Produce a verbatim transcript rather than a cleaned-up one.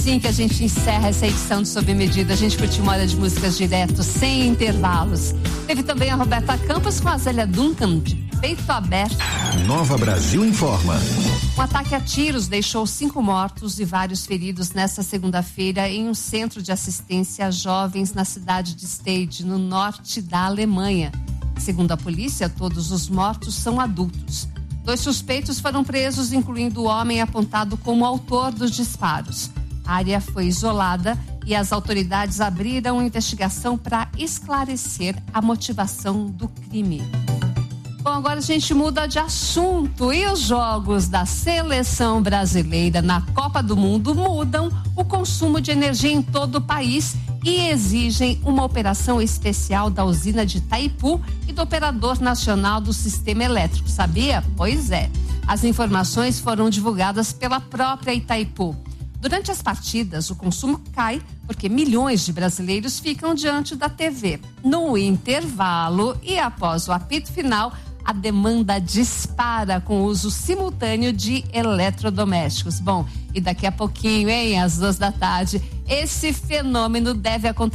Assim que a gente encerra essa edição de Sob Medida, a gente curtiu uma hora de músicas direto, sem intervalos. Teve também a Roberta Campos com a Zélia Duncan, de peito aberto. Nova Brasil informa. Um ataque a tiros deixou cinco mortos e vários feridos nesta segunda-feira em um centro de assistência a jovens na cidade de Stade, no norte da Alemanha. Segundo a polícia, todos os mortos são adultos. Dois suspeitos foram presos, incluindo o homem apontado como autor dos disparos. A área foi isolada e as autoridades abriram investigação para esclarecer a motivação do crime. Bom, agora a gente muda de assunto e os jogos da seleção brasileira na Copa do Mundo mudam o consumo de energia em todo o país e exigem uma operação especial da usina de Itaipu e do Operador Nacional do Sistema Elétrico, sabia? Pois é. As informações foram divulgadas pela própria Itaipu. Durante as partidas, o consumo cai porque milhões de brasileiros ficam diante da T V. No intervalo e após o apito final, a demanda dispara com o uso simultâneo de eletrodomésticos. Bom, e daqui a pouquinho, hein, às duas da tarde, esse fenômeno deve acontecer